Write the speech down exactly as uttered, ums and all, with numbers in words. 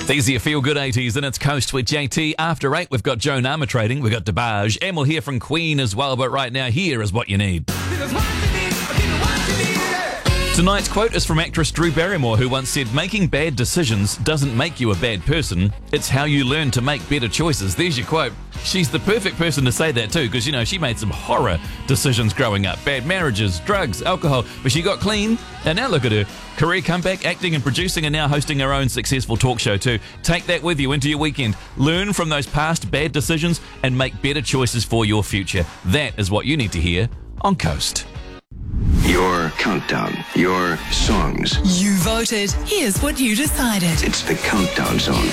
These are your feel-good eighties, and it's Coast with J T. After eight, we've got Joan Armatrading, we've got DeBarge, and we'll hear from Queen as well, but right now, here is what you need. Tonight's quote is from actress Drew Barrymore, who once said, "Making bad decisions doesn't make you a bad person. It's how you learn to make better choices." There's your quote. She's the perfect person to say that too, because, you know, she made some horror decisions growing up. Bad marriages, drugs, alcohol, but she got clean, and now look at her. Career comeback, acting and producing, and now hosting her own successful talk show too. Take that with you into your weekend. Learn from those past bad decisions and make better choices for your future. That is what you need to hear on Coast. Your countdown, your songs. You voted. Here's what you decided. It's the Countdown Zone.